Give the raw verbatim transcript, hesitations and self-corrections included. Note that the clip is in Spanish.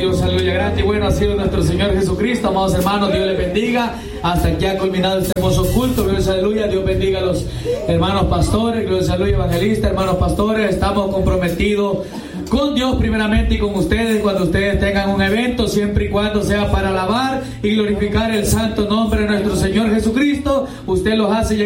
Dios, aleluya, grande y bueno ha sido nuestro Señor Jesucristo. Amados hermanos, Dios les bendiga. Hasta aquí ha culminado este hermoso culto. Dios, aleluya, Dios bendiga a los hermanos pastores, Dios, aleluya, evangelistas, hermanos pastores. Estamos comprometidos con Dios primeramente y con ustedes cuando ustedes tengan un evento, siempre y cuando sea para alabar y glorificar el santo nombre de nuestro Señor Jesucristo. Usted los hace llegar